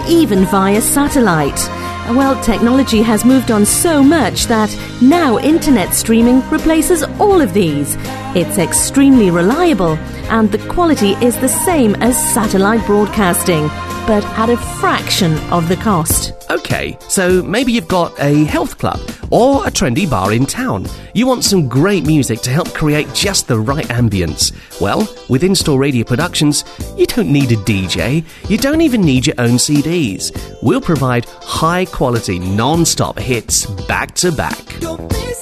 even via satellite. Well, technology has moved on so much that now internet streaming replaces all of these. It's extremely reliable, and the quality is the same as satellite broadcasting, but at a fraction of the cost. OK, so maybe you've got a health club or a trendy bar in town. You want some great music to help create just the right ambience. Well, with In-Store Radio Productions, you don't need a DJ. You don't even need your own CDs. We'll provide high-quality, non-stop hits back to back.